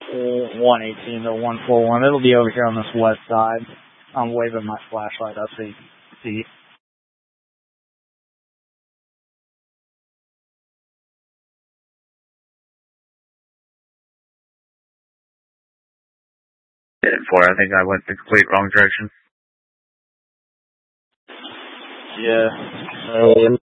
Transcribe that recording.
118 to 141. It'll be over here on this west side. I'm waving my flashlight up so you can see. I think I went the complete wrong direction. Yeah.